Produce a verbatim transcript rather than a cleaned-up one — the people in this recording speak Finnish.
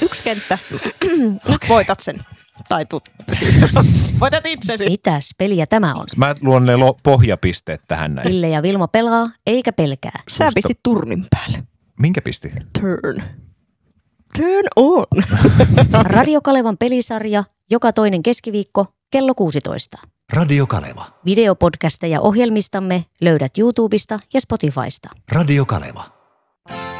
Yksi kenttä. Nyt voitat sen. Tai tut. Voitat itsesi. Mitäs peliä tämä on? Mä luon ne lo- pohjapisteet tähän näin. Ville ja Vilma pelaa, eikä pelkää. Sä Susta- pistit turnin päälle. Minkä pisti? Turn. Turn on. Radio Kalevan pelisarja joka toinen keskiviikko kello kuusitoista. Radio Kaleva. Videopodcasteja ohjelmistamme löydät YouTubesta ja Spotifysta. Radio Kaleva.